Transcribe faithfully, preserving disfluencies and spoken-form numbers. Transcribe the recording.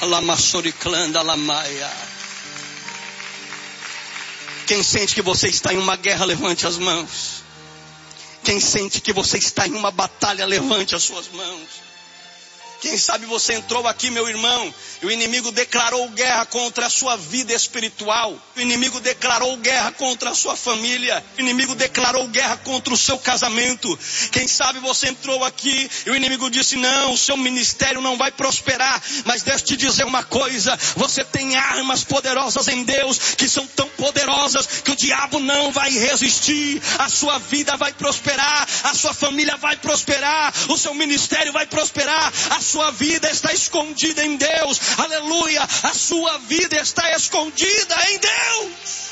Alamassoriclanda lamaia. Quem sente que você está em uma guerra, levante as mãos. Quem sente que você está em uma batalha, levante as suas mãos. Quem sabe você entrou aqui, meu irmão, e o inimigo declarou guerra contra a sua vida espiritual. O inimigo declarou guerra contra a sua família. O inimigo declarou guerra contra o seu casamento. Quem sabe você entrou aqui e o inimigo disse, não, o seu ministério não vai prosperar. Mas deixa eu te dizer uma coisa, você tem armas poderosas em Deus, que são tão poderosas que o diabo não vai resistir. A sua vida vai prosperar, a sua família vai prosperar, o seu ministério vai prosperar. A sua vida está escondida em Deus. Aleluia. A sua vida está escondida em Deus.